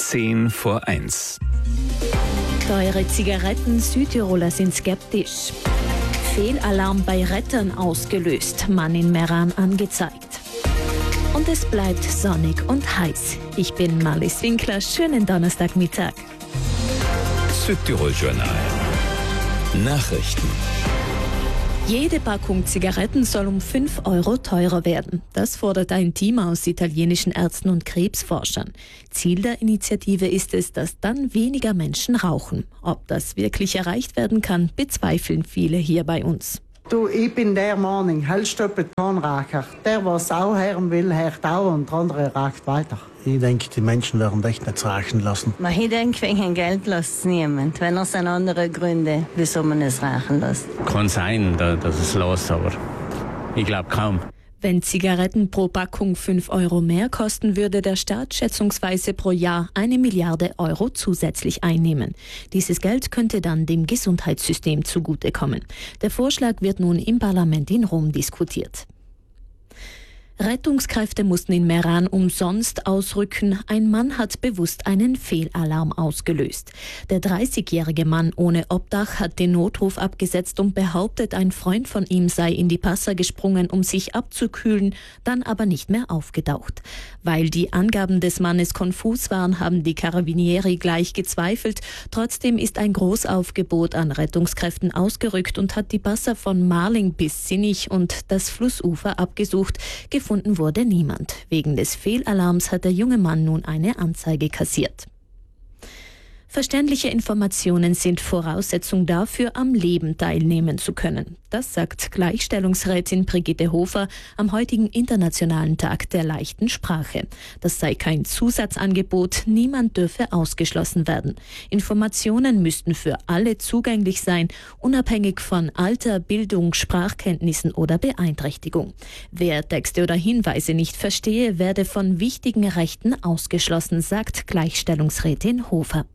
10:10. Teure Zigaretten, Südtiroler sind skeptisch. Fehlalarm bei Rettern ausgelöst, Mann in Meran angezeigt. Und es bleibt sonnig und heiß. Ich bin Marlies Winkler, schönen Donnerstagmittag. Südtirol Journal. Nachrichten. Jede Packung Zigaretten soll um 5 Euro teurer werden. Das fordert ein Team aus italienischen Ärzten und Krebsforschern. Ziel der Initiative ist es, dass dann weniger Menschen rauchen. Ob das wirklich erreicht werden kann, bezweifeln viele hier bei uns. Du, ich bin der Mann, hellster Betonraker. Der, was auch hören will, hört auch und der andere raucht weiter. Ich denke, die Menschen werden echt nicht rauchen lassen. Ich denke, wegen Geld lässt es niemand. Wenn es sind andere Gründe, wieso man es rauchen lässt. Kann sein, dass es lässt, aber ich glaube kaum. Wenn Zigaretten pro Packung 5 Euro mehr kosten, würde der Staat schätzungsweise pro Jahr 1 Milliarde Euro zusätzlich einnehmen. Dieses Geld könnte dann dem Gesundheitssystem zugutekommen. Der Vorschlag wird nun im Parlament in Rom diskutiert. Rettungskräfte mussten in Meran umsonst ausrücken. Ein Mann hat bewusst einen Fehlalarm ausgelöst. Der 30-jährige Mann ohne Obdach hat den Notruf abgesetzt und behauptet, ein Freund von ihm sei in die Passa gesprungen, um sich abzukühlen, dann aber nicht mehr aufgetaucht. Weil die Angaben des Mannes konfus waren, haben die Carabinieri gleich gezweifelt. Trotzdem ist ein Großaufgebot an Rettungskräften ausgerückt und hat die Passa von Marling bis Sinich und das Flussufer abgesucht. Gefunden wurde niemand. Wegen des Fehlalarms hat der junge Mann nun eine Anzeige kassiert. Verständliche Informationen sind Voraussetzung dafür, am Leben teilnehmen zu können. Das sagt Gleichstellungsrätin Brigitte Hofer am heutigen Internationalen Tag der leichten Sprache. Das sei kein Zusatzangebot, niemand dürfe ausgeschlossen werden. Informationen müssten für alle zugänglich sein, unabhängig von Alter, Bildung, Sprachkenntnissen oder Beeinträchtigung. Wer Texte oder Hinweise nicht verstehe, werde von wichtigen Rechten ausgeschlossen, sagt Gleichstellungsrätin Hofer.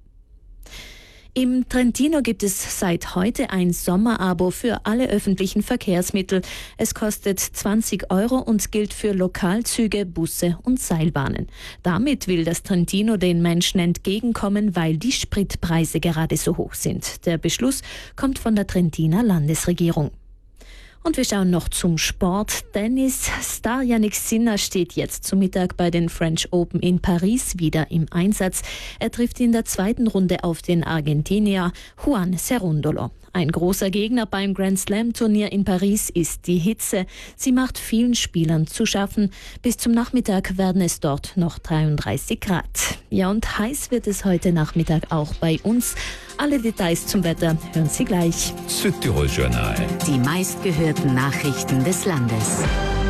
Im Trentino gibt es seit heute ein Sommerabo für alle öffentlichen Verkehrsmittel. Es kostet 20 Euro und gilt für Lokalzüge, Busse und Seilbahnen. Damit will das Trentino den Menschen entgegenkommen, weil die Spritpreise gerade so hoch sind. Der Beschluss kommt von der Trentiner Landesregierung. Und wir schauen noch zum Sport. Tennis-Star Jannik Sinner steht jetzt zum Mittag bei den French Open in Paris wieder im Einsatz. Er trifft in der zweiten Runde auf den Argentinier Juan Cerúndolo. Ein großer Gegner beim Grand Slam-Turnier in Paris ist die Hitze. Sie macht vielen Spielern zu schaffen. Bis zum Nachmittag werden es dort noch 33 Grad. Ja, und heiß wird es heute Nachmittag auch bei uns. Alle Details zum Wetter hören Sie gleich. Südtirol Journal. Die meistgehörten Nachrichten des Landes.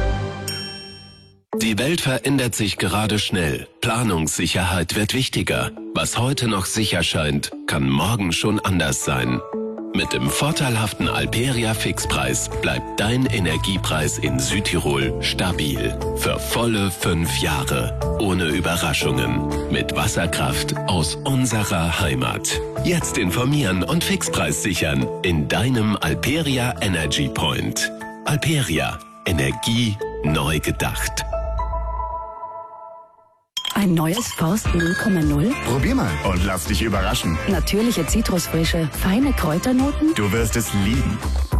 Die Welt verändert sich gerade schnell. Planungssicherheit wird wichtiger. Was heute noch sicher scheint, kann morgen schon anders sein. Mit dem vorteilhaften Alperia Fixpreis bleibt dein Energiepreis in Südtirol stabil. Für volle 5 Jahre. Ohne Überraschungen. Mit Wasserkraft aus unserer Heimat. Jetzt informieren und Fixpreis sichern in deinem Alperia Energy Point. Alperia. Energie neu gedacht. Ein neues Forst 0,0? Probier mal und lass dich überraschen. Natürliche Zitrusfrische, feine Kräuternoten? Du wirst es lieben.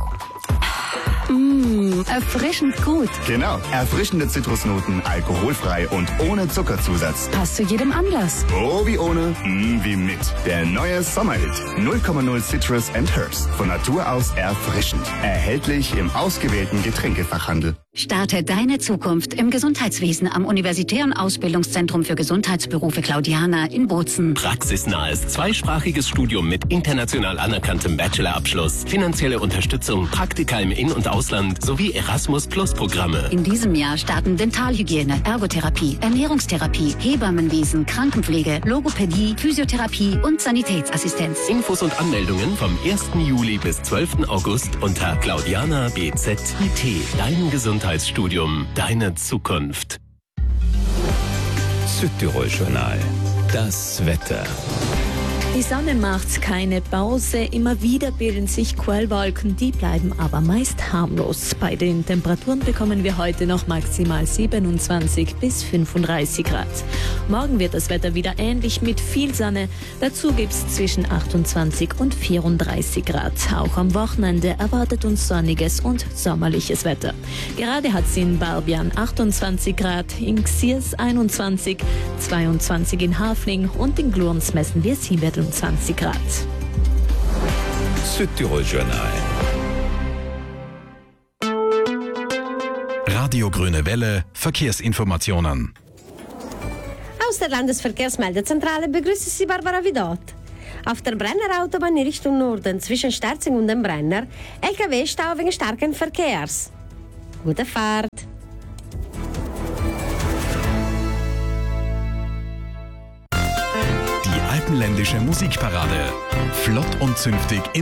Erfrischend gut. Genau, erfrischende Zitrusnoten, alkoholfrei und ohne Zuckerzusatz. Passt zu jedem Anlass. Oh, wie ohne, wie mit. Der neue Sommerhit 0,0 Citrus and Herbs. Von Natur aus erfrischend. Erhältlich im ausgewählten Getränkefachhandel. Starte deine Zukunft im Gesundheitswesen am Universitären Ausbildungszentrum für Gesundheitsberufe Claudiana in Bozen. Praxisnahes zweisprachiges Studium mit international anerkanntem Bachelorabschluss, finanzielle Unterstützung, Praktika im In- und Ausland sowie Erasmus-Plus-Programme. In diesem Jahr starten Dentalhygiene, Ergotherapie, Ernährungstherapie, Hebammenwesen, Krankenpflege, Logopädie, Physiotherapie und Sanitätsassistenz. Infos und Anmeldungen vom 1. Juli bis 12. August unter Claudiana BZIT. Dein Gesundheitsstudium, deine Zukunft. Südtirol Journal. Das Wetter. Die Sonne macht keine Pause, immer wieder bilden sich Quellwolken, die bleiben aber meist harmlos. Bei den Temperaturen bekommen wir heute noch maximal 27 bis 35 Grad. Morgen wird das Wetter wieder ähnlich mit viel Sonne, dazu gibt's zwischen 28 und 34 Grad. Auch am Wochenende erwartet uns sonniges und sommerliches Wetter. Gerade hat es in Barbian 28 Grad, in Xiers 21, 22 in Hafling und in Glurns messen wir 27 Grad. Südtirol Journal. Radio Grüne Welle, Verkehrsinformationen. Aus der Landesverkehrsmeldezentrale begrüßt Sie Barbara Vidot. Auf der Brenner-Autobahn in Richtung Norden zwischen Sterzing und dem Brenner LKW-Stau wegen starken Verkehrs. Gute Fahrt! Die alpenländische Musikparade. Flott und zünftig